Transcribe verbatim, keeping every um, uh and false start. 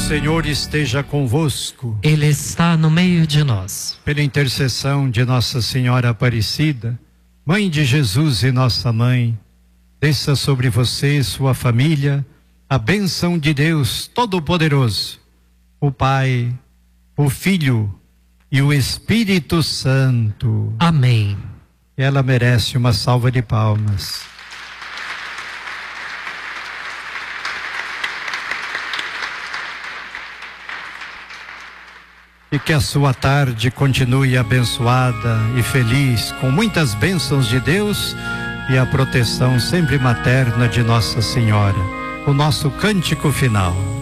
Senhor esteja convosco. Ele está no meio de nós. Pela intercessão de Nossa Senhora Aparecida, Mãe de Jesus e Nossa Mãe, desça sobre você e sua família a bênção de Deus Todo-Poderoso, o Pai, o Filho e o Espírito Santo. Amém. Ela merece uma salva de palmas. E que a sua tarde continue abençoada e feliz, com muitas bênçãos de Deus e a proteção sempre materna de Nossa Senhora. O nosso cântico final.